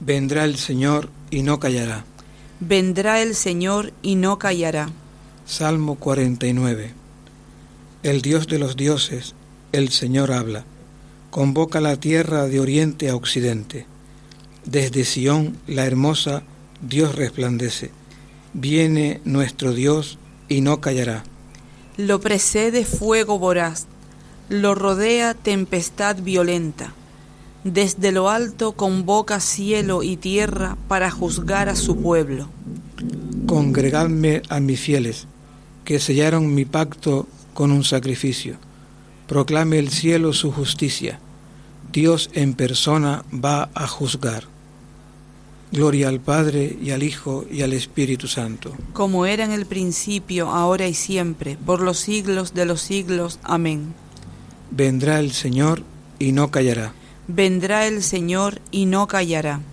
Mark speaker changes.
Speaker 1: Vendrá el Señor y no callará.
Speaker 2: Vendrá el Señor y no callará.
Speaker 1: Salmo 49. El Dios de los dioses, el Señor habla. Convoca la tierra de oriente a occidente. Desde Sión, la hermosa, Dios resplandece. Viene nuestro Dios y no callará.
Speaker 2: Lo precede fuego voraz, lo rodea tempestad violenta. Desde lo alto convoca cielo y tierra para juzgar a su pueblo.
Speaker 1: Congregadme a mis fieles, que sellaron mi pacto con un sacrificio. Proclame el cielo su justicia. Dios en persona va a juzgar. Gloria al Padre, y al Hijo, y al Espíritu Santo.
Speaker 2: Como era en el principio, ahora y siempre, por los siglos de los siglos. Amén.
Speaker 1: Vendrá el Señor y no callará.
Speaker 2: Vendrá el Señor y no callará.